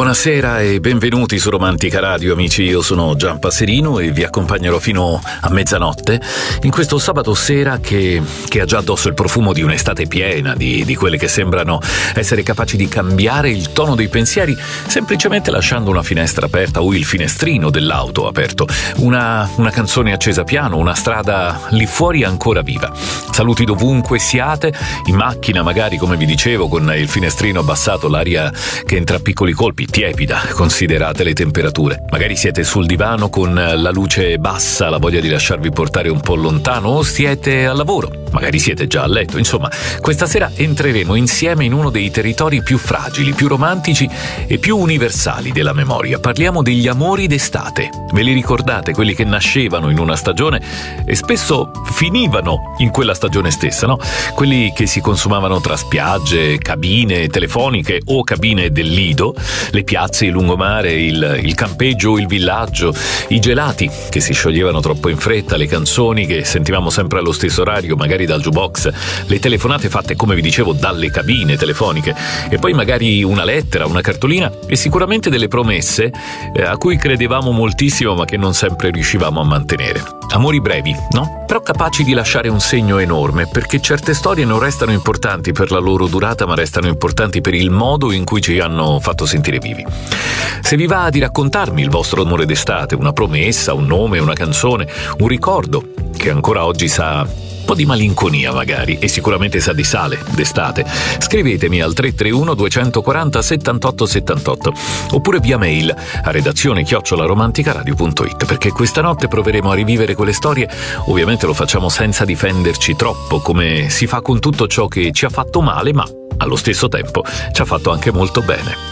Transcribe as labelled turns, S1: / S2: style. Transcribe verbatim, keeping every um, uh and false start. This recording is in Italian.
S1: Buonasera e benvenuti su Romantica Radio, amici. Io sono Gian Passerino e vi accompagnerò fino a mezzanotte in questo sabato sera che, che ha già addosso il profumo di un'estate piena, di, di quelle che sembrano essere capaci di cambiare il tono dei pensieri semplicemente lasciando una finestra aperta o il finestrino dell'auto aperto, una, una canzone accesa piano, una strada lì fuori ancora viva. Saluti dovunque siate, in macchina magari, come vi dicevo, con il finestrino abbassato, l'aria che entra a piccoli colpi, tiepida, considerate le temperature. Magari siete sul divano con la luce bassa, la voglia di lasciarvi portare un po' lontano, o siete al lavoro, magari siete già a letto. Insomma, questa sera entreremo insieme in uno dei territori più fragili, più romantici e più universali della memoria. Parliamo degli amori d'estate. Ve li ricordate? Quelli che nascevano in una stagione e spesso finivano in quella stagione stessa, no? Quelli che si consumavano tra spiagge, cabine telefoniche o cabine del lido, le piazze, il lungomare, il, il campeggio, il villaggio, i gelati che si scioglievano troppo in fretta, le canzoni che sentivamo sempre allo stesso orario, magari dal jukebox, le telefonate fatte, come vi dicevo, dalle cabine telefoniche, e poi magari una lettera, una cartolina e sicuramente delle promesse eh, a cui credevamo moltissimo ma che non sempre riuscivamo a mantenere. Amori brevi, no? Però capaci di lasciare un segno enorme, perché certe storie non restano importanti per la loro durata, ma restano importanti per il modo in cui ci hanno fatto sentire vivi. Se vi va di raccontarmi il vostro amore d'estate, una promessa, un nome, una canzone, un ricordo che ancora oggi sa un po' di malinconia magari, e sicuramente sa di sale d'estate, scrivetemi al tre tre uno due quattro zero settantotto settantotto oppure via mail a redazione chiocciola romanticaradio punto it, perché questa notte proveremo a rivivere quelle storie. Ovviamente lo facciamo senza difenderci troppo, come si fa con tutto ciò che ci ha fatto male ma allo stesso tempo ci ha fatto anche molto bene.